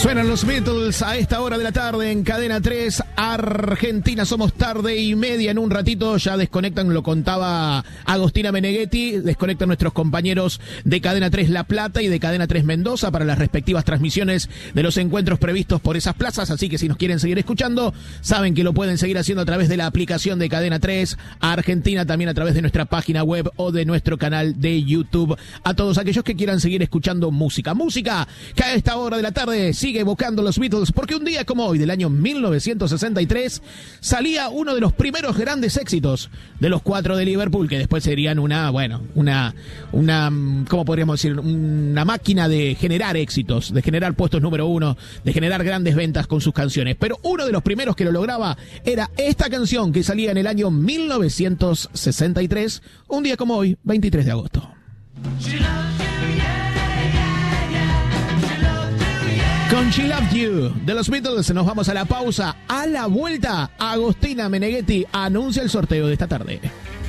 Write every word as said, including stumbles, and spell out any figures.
Suenan los Beatles a esta hora de la tarde en Cadena tres Argentina. Somos tarde y media. En un ratito ya desconectan, lo contaba Agostina Meneghetti, desconectan nuestros compañeros de Cadena tres La Plata y de Cadena tres Mendoza para las respectivas transmisiones de los encuentros previstos por esas plazas. Así que si nos quieren seguir escuchando, saben que lo pueden seguir haciendo a través de la aplicación de Cadena tres Argentina, también a través de nuestra página web o de nuestro canal de YouTube. A todos aquellos que quieran seguir escuchando música. Música que a esta hora de la tarde sigue evocando los Beatles, porque un día como hoy del año mil novecientos sesenta y tres salía uno de los primeros grandes éxitos de los cuatro de Liverpool, que después serían una, bueno, una, una, ¿cómo podríamos decir? Una máquina de generar éxitos, de generar puestos número uno, de generar grandes ventas con sus canciones. Pero uno de los primeros que lo lograba era esta canción que salía en el año mil novecientos sesenta y tres, un día como hoy, veintitrés de agosto. Con She Loved You de los Beatles nos vamos a la pausa. A la vuelta, Agostina Meneghetti anuncia el sorteo de esta tarde.